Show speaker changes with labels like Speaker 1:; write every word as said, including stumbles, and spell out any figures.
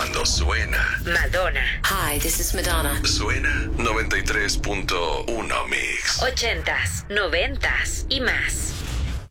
Speaker 1: cuando suena
Speaker 2: Madonna.
Speaker 3: Hi, this is Madonna.
Speaker 1: Suena noventa y tres punto uno Mix.
Speaker 2: Ochentas, noventas y más.